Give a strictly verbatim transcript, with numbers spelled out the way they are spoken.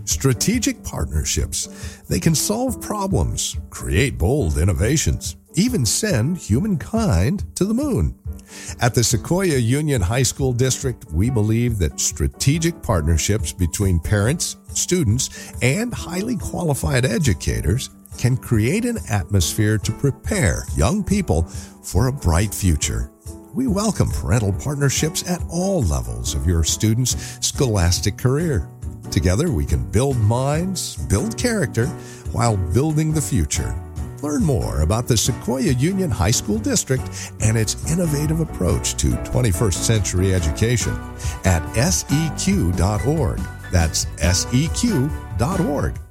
Strategic partnerships. They can solve problems, create bold innovations, even send humankind to the moon. At the Sequoia Union High School District, we believe that strategic partnerships between parents, students, and highly qualified educators can create an atmosphere to prepare young people for a bright future. We welcome parental partnerships at all levels of your student's scholastic career. Together, we can build minds, build character, while building the future. Learn more about the Sequoia Union High School District and its innovative approach to twenty-first century education at S E Q dot org. That's S E Q dot org.